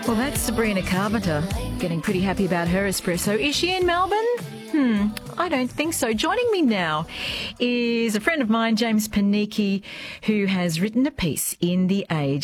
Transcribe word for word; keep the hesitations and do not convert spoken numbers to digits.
Well, that's Sabrina Carpenter getting pretty happy about her espresso. Is she in Melbourne? Hmm, I don't think so. Joining me now is a friend of mine, James Panichi, who has written a piece in The Age